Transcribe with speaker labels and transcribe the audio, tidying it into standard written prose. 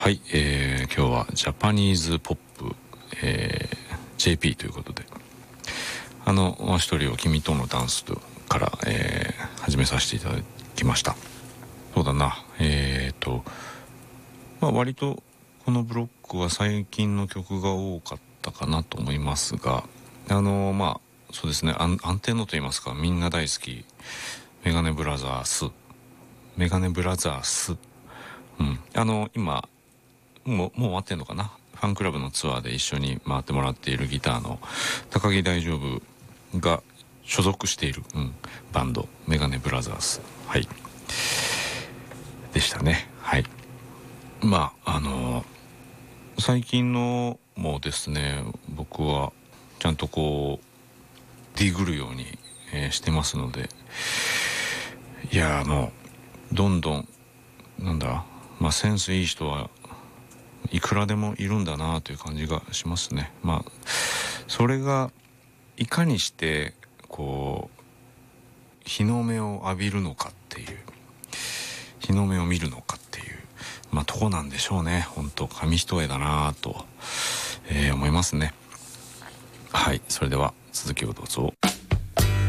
Speaker 1: はい、今日はジャパニーズポップ、JP ということで、一人を君とのダンスから、始めさせていただきました。そうだな、割とこのブロックは最近の曲が多かったかなと思いますが、そうですね、安定のと言いますか、みんな大好きメガネブラザース、今もう終わってんのかな、ファンクラブのツアーで一緒に回ってもらっているギターの高木大丈夫が所属している、バンドメガネブラザース、はいでしたね。はい。最近のもですね、僕はちゃんとこうディグるように、してますので、いやもうどんどんセンスいい人はいくらでもいるんだなという感じがしますね。それがいかにしてこう日の目を浴びるのかっていう、日の目を見るのかっていう、とこなんでしょうね。本当紙一重だなと、思いますね。はい、それでは続きをどうぞ。